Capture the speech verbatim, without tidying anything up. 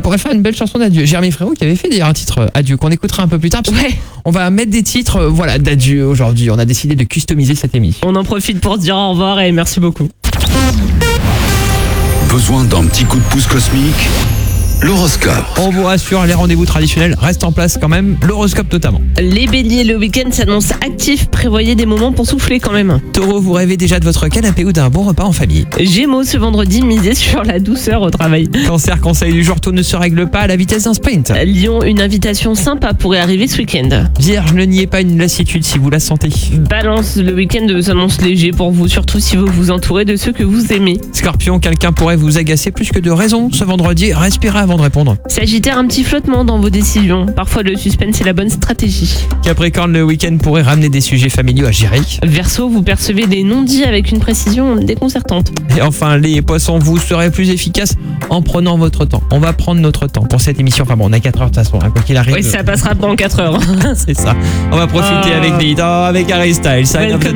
pourrait faire une belle chanson d'adieu. Jérémy Frérot qui avait fait d'ailleurs un titre adieu qu'on écoutera un peu plus tard. Parce Ouais. On va mettre des titres euh, voilà, d'adieu aujourd'hui. On a décidé de customiser cette émission. On en profite pour se dire au revoir et merci beaucoup. Besoin d'un petit coup de pouce cosmique? L'horoscope. On vous rassure, les rendez-vous traditionnels restent en place quand même, l'horoscope notamment. Les béliers, le week-end s'annonce actif. Prévoyez des moments pour souffler quand même. Taureau, vous rêvez déjà de votre canapé ou d'un bon repas en famille. Gémeaux, ce vendredi, misez sur la douceur au travail. Cancer, conseil du jour, tout ne se règle pas à la vitesse d'un sprint. Lion, une invitation sympa pourrait arriver ce week-end. Vierge, ne niez pas une lassitude si vous la sentez. Balance, le week-end s'annonce léger pour vous, surtout si vous vous entourez de ceux que vous aimez. Scorpion, quelqu'un pourrait vous agacer plus que de raison. Ce vendredi, respirez avant de répondre. Sagittaire, un petit flottement dans vos décisions. Parfois le suspense est la bonne stratégie. Capricorne, le week-end pourrait ramener des sujets familiaux à gérer. Verseau, vous percevez des non-dits avec une précision déconcertante. Et enfin, les poissons, vous serez plus efficace en prenant votre temps. On va prendre notre temps pour cette émission. Enfin bon, on a quatre heures de toute façon, hein, quoi qu'il arrive. Oui, ça passera pas en quatre heures. C'est ça. On va profiter Ah. avec des hits, oh, avec Harry Styles. Sign of the